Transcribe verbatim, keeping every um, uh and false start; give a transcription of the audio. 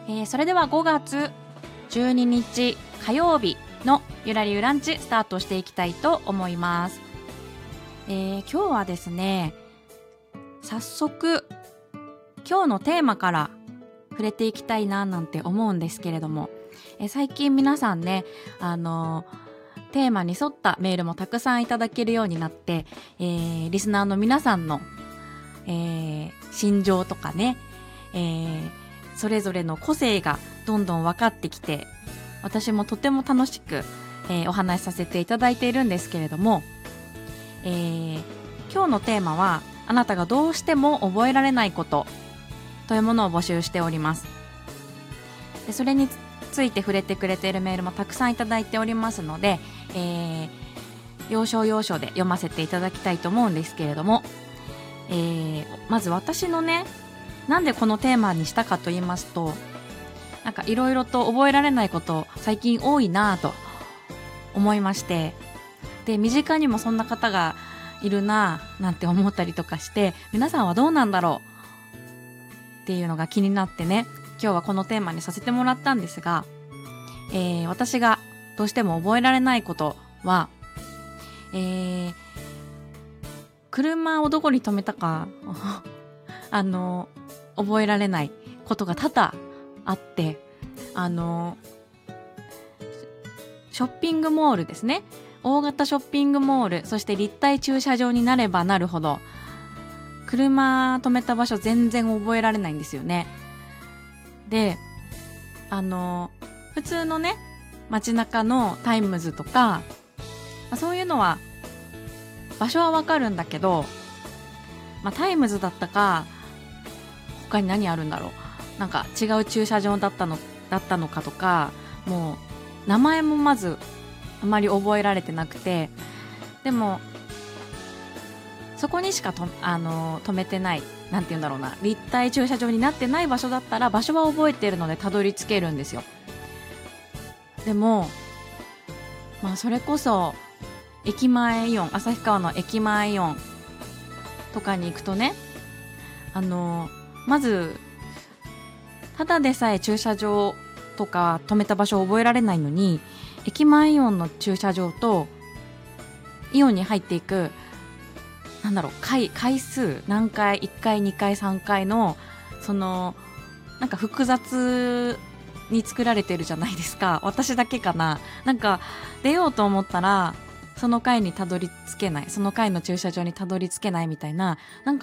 えー、それではごがつじゅうににち火曜日のゆらりゆランチスタートしていきたいと思います。えー、今日はですね、早速今日のテーマから触れていきたいななんて思うんですけれども、えー、最近皆さんね、あのー、テーマに沿ったメールもたくさんいただけるようになって、えー、リスナーの皆さんの、えー、心情とかね、えー、それぞれの個性がどんどん分かってきて、私もとても楽しく、えー、お話しさせていただいているんですけれども、えー、今日のテーマはあなたがどうしても覚えられないことというものを募集しております。でそれについて触れてくれているメールもたくさんいただいておりますので、えー、要所要所で読ませていただきたいと思うんですけれども、えー、まず私のね、なんでこのテーマにしたかと言いますと、なんかいろいろと覚えられないこと最近多いなぁと思いまして、で身近にもそんな方がいるなぁなんて思ったりとかして、皆さんはどうなんだろうっていうのが気になってね、今日はこのテーマにさせてもらったんですが、えー、私がどうしても覚えられないことは、えー、車をどこに止めたかあの覚えられないことが多々あって、あのショッピングモールですね、大型ショッピングモール、そして立体駐車場になればなるほど車止めた場所全然覚えられないんですよね。で、あの普通のね、街中のタイムズとか、まあ、そういうのは場所はわかるんだけど、まあ、タイムズだったか他に何あるんだろう、なんか違う駐車場だったのだったのかとか、もう名前もまずあまり覚えられてなくて、でもそこにしかとあの止めてない、なんて言うんだろうな、立体駐車場になってない場所だったら場所は覚えてるのでたどり着けるんですよ。でもまあそれこそ駅前イオン、旭川の駅前イオンとかに行くとね、あのまずただでさえ駐車場とか止めた場所を覚えられないのに、駅前イオンの駐車場とイオンに入っていく、なんだろう、回回数、何回、いっかいにかいさんかいのそのなんか複雑に作られてるじゃないですか。私だけかな、なんか出ようと思ったらその階にたどり着けない、その階の駐車場にたどり着けないみたいな、なんか